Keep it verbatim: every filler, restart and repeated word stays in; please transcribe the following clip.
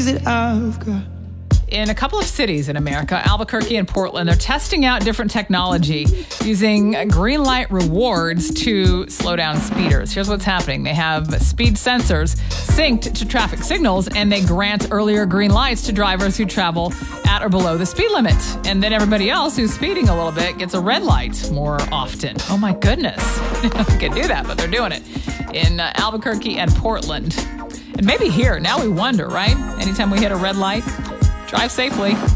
days that I've got. In a couple of cities in America, Albuquerque and Portland, they're testing out different technology using green light rewards to slow down speeders. Here's what's happening. They have speed sensors synced to traffic signals, and they grant earlier green lights to drivers who travel at or below the speed limit. And then everybody else who's speeding a little bit gets a red light more often. Oh my goodness. You can do that, but they're doing it in uh, Albuquerque and Portland. And maybe here, now we wonder, right? Anytime we hit a red light, drive safely.